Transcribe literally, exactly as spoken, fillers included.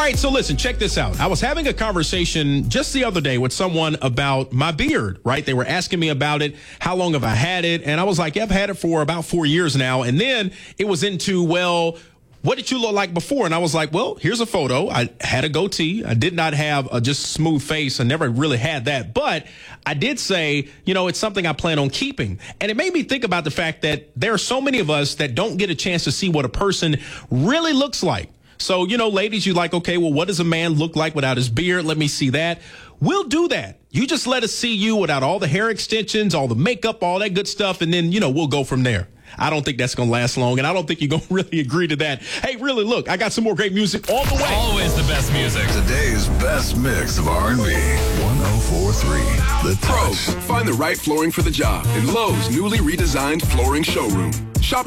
right, so listen, check this out. I was having a conversation just the other day with someone about my beard, right? They were asking me about it. How long have I had it? And I was like, yeah, I've had it for about four years now. And then it was into, well, what did you look like before? And I was like, well, here's a photo. I had a goatee. I did not have a just smooth face. I never really had that. But I did say, you know, it's something I plan on keeping. And it made me think about the fact that there are so many of us that don't get a chance to see what a person really looks like. So, you know, ladies, you're like, okay, well, what does a man look like without his beard? Let me see that. We'll do that. You just let us see you without all the hair extensions, all the makeup, all that good stuff. And then, you know, we'll go from there. I don't think that's going to last long, and I don't think you're going to really agree to that. Hey, really, look, I got some more great music on the way. Always the best music. Today's best mix of R and B. one oh four three The Touch. Pros, find the right flooring for the job in Lowe's newly redesigned flooring showroom.